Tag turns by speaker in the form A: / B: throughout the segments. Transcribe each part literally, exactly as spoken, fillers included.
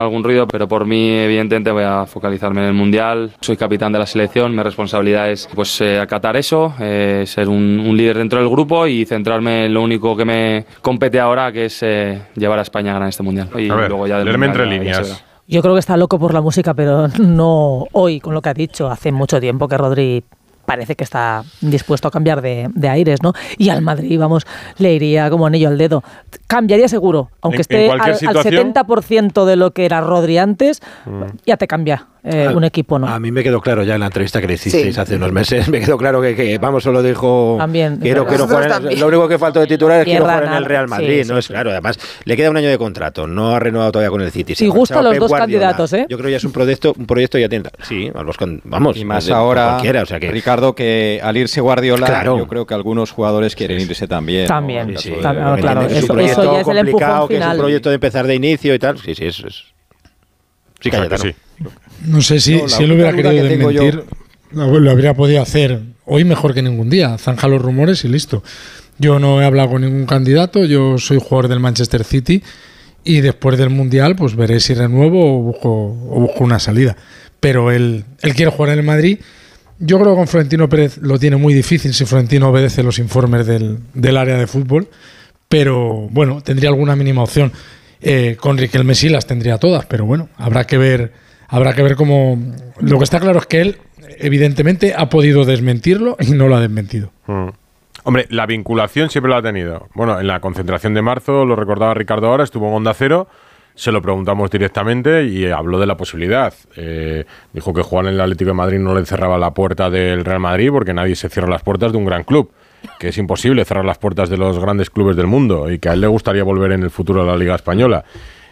A: algún ruido, pero por mí evidentemente voy a focalizarme en el Mundial. Soy capitán de la selección, mi responsabilidad es pues eh, acatar eso, eh, ser un, un líder dentro del grupo y centrarme en lo único que me compete ahora, que es eh, llevar a España a ganar este Mundial. Y
B: a ver,
A: luego ya del
B: leerme
A: mundial,
B: entre
A: ya,
B: líneas.
A: ya
C: Yo creo que está loco por la música, pero no hoy, con lo que ha dicho. Hace mucho tiempo que Rodri parece que está dispuesto a cambiar de, de aires, ¿no? Y al Madrid, vamos, le iría como anillo al dedo. Cambiaría seguro, aunque
B: en,
C: esté
B: en
C: al, al setenta por ciento de lo que era Rodri antes, mm. ya te cambia eh, un equipo, ¿no?
D: A mí me quedó claro ya en la entrevista que le hicisteis sí. hace unos meses, me quedó claro que, que vamos, solo dijo...
C: También.
D: Quiero, quiero jugar en, lo único que faltó de titular es quiero jugar en el Real Madrid,
C: sí,
D: ¿no?
C: Sí,
D: es
C: sí.
D: claro, además le queda un año de contrato, no ha renovado todavía con el City.
C: Y gusta a los dos Guardiola. candidatos, ¿eh?
D: Yo creo que ya es un proyecto, un proyecto ya tiene... Sí, a los, vamos.
E: Y más
D: de,
E: ahora,
D: cualquiera, o sea que...
E: Ricardo, que al irse Guardiola,
D: claro.
E: yo creo que algunos jugadores quieren irse también.
C: También,
E: ¿no?
C: sí, sí. También claro,
D: es
C: eso,
D: un proyecto
C: eso ya es el empujón
D: complicado, que es
C: final.
D: un proyecto de empezar de inicio y tal. Sí, sí, eso es... Sí,
B: o sea que sí.
F: No sé si, no, si él hubiera querido desmentir, yo... lo habría podido hacer hoy mejor que ningún día. Zanja los rumores y listo. Yo no he hablado con ningún candidato, yo soy jugador del Manchester City y después del Mundial pues veré si renuevo o busco, o busco una salida. Pero él, él quiere jugar en el Madrid. Yo creo que con Florentino Pérez lo tiene muy difícil si Florentino obedece los informes del, del área de fútbol, pero bueno, tendría alguna mínima opción. Eh, con Riquelme sí las tendría todas, pero bueno, habrá que ver, habrá que ver cómo... Lo que está claro es que él, evidentemente, ha podido desmentirlo y no lo ha desmentido.
B: Mm. Hombre, la vinculación siempre la ha tenido. Bueno, en la concentración de marzo, lo recordaba Ricardo ahora, estuvo en Onda Cero, se lo preguntamos directamente y habló de la posibilidad. Eh, dijo que jugar en el Atlético de Madrid no le cerraba la puerta del Real Madrid porque nadie se cierra las puertas de un gran club, que es imposible cerrar las puertas de los grandes clubes del mundo y que a él le gustaría volver en el futuro a la Liga Española.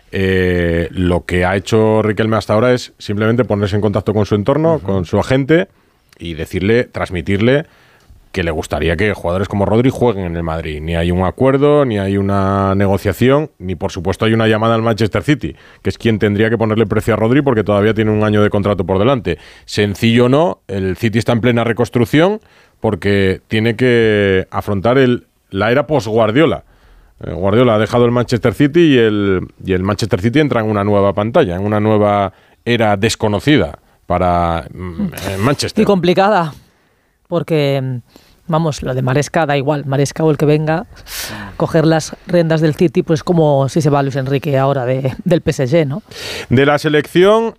B: Eh, lo que ha hecho Riquelme hasta ahora es simplemente ponerse en contacto con su entorno, uh-huh. con su agente y decirle, transmitirle que le gustaría que jugadores como Rodri jueguen en el Madrid. Ni hay un acuerdo, ni hay una negociación, ni por supuesto hay una llamada al Manchester City, que es quien tendría que ponerle precio a Rodri porque todavía tiene un año de contrato por delante. Sencillo o no, el City está en plena reconstrucción porque tiene que afrontar el, la era post-Guardiola. Eh, Guardiola ha dejado el Manchester City y el, y el Manchester City entra en una nueva pantalla, en una nueva era desconocida para eh, Manchester.
C: Y complicada. Porque, vamos, lo de Maresca da igual. Maresca o el que venga, coger las riendas del City, pues como si se va Luis Enrique ahora de, del P S G, ¿no?
B: De la selección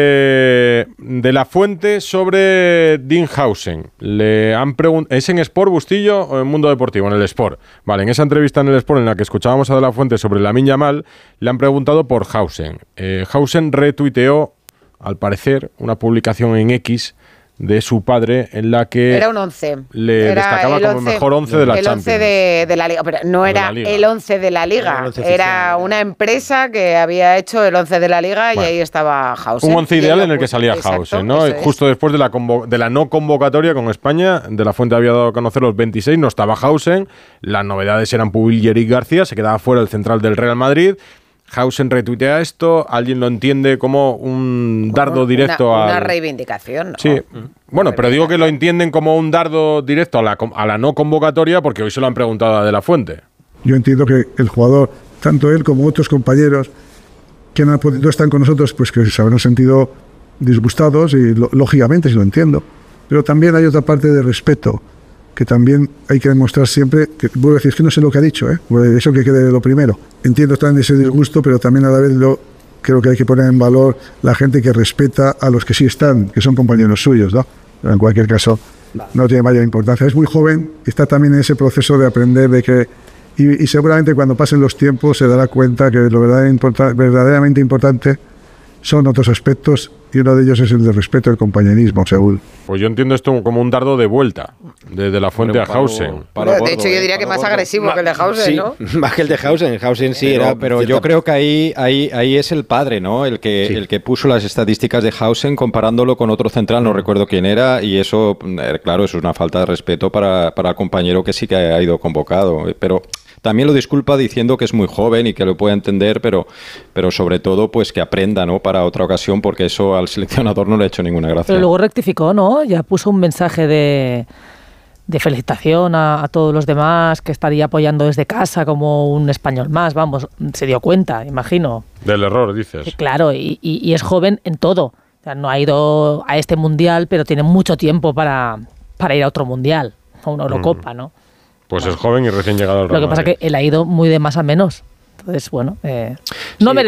B: eh, de La Fuente sobre Dinhausen. Le han preguntado, ¿es en Sport, Bustillo, o en Mundo Deportivo? En el Sport. Vale, en esa entrevista en el Sport en la que escuchábamos a De La Fuente sobre Lamine Yamal, le han preguntado por Hausen. Eh, Hausen retuiteó, al parecer, una publicación en X de su padre en la que
G: era un once.
B: Le
G: era
B: destacaba
G: el
B: como
G: once,
B: el mejor once de la
G: el
B: Champions.
G: once de, de la Liga, pero no era
B: Liga.
G: el once de la Liga,
D: era,
G: era una empresa que había hecho el once de la Liga bueno, y ahí estaba Hausen.
B: Un once ideal en el que salía Hausen, ¿no? Justo es. después de la, convo- de la no convocatoria con España, De La Fuente había dado a conocer los veintiséis, no estaba Hausen, las novedades eran Pubil y Eric García, se quedaba fuera el central del Real Madrid. Hausen retuitea esto, alguien lo entiende como un dardo directo
G: una,
B: a...
G: Una reivindicación, ¿no?
B: Sí, bueno, pero digo que lo entienden como un dardo directo a la, a la no convocatoria porque hoy se lo han preguntado a De La Fuente.
H: Yo entiendo que el jugador, tanto él como otros compañeros que no, no están con nosotros, pues que se habrán sentido disgustados y lo, lógicamente, si lo entiendo. Pero también hay otra parte de respeto que también hay que demostrar siempre, que vuelvo a decir, es que no sé lo que ha dicho, ¿eh? Eso que quede lo primero. Entiendo también ese disgusto, pero también a la vez lo, creo que hay que poner en valor la gente que respeta a los que sí están, que son compañeros suyos, ¿no? Pero en cualquier caso, no tiene mayor importancia. Es muy joven, está también en ese proceso de aprender de que, y, y seguramente cuando pasen los tiempos se dará cuenta que lo verdaderamente, importa, verdaderamente importante son otros aspectos y uno de ellos es el de respeto al compañerismo, seguro.
B: Pues yo entiendo esto como un dardo de vuelta, desde De La Fuente a Hausen.
G: Bueno, de hecho, yo diría que más agresivo no, que el de Hausen,
D: sí,
G: ¿no?
D: Más que el de Hausen. Hausen sí
E: pero,
D: era...
E: Pero yo creo que ahí, ahí, ahí es el padre, ¿no? El que, sí. el que puso las estadísticas de Hausen comparándolo con otro central, no recuerdo quién era, y eso, claro, eso es una falta de respeto para, para el compañero que sí que ha ido convocado. Pero... También lo disculpa diciendo que es muy joven y que lo puede entender, pero, pero sobre todo pues que aprenda, ¿no? Para otra ocasión, porque eso al seleccionador no le ha hecho ninguna gracia.
C: Pero luego rectificó, ¿no? Ya puso un mensaje de, de felicitación a, a todos los demás, que estaría apoyando desde casa como un español más, vamos, se dio cuenta, imagino.
B: Del error, dices.
C: Que, claro, y, y, y es joven en todo. O sea, no ha ido a este mundial, pero tiene mucho tiempo para, para ir a otro mundial, a una Eurocopa, ¿no?
B: Pues
C: bueno,
B: es joven y recién llegado al Real
C: Lo que pasa es que él ha ido muy de más a menos. Entonces, bueno, eh, no
D: sí.
C: merece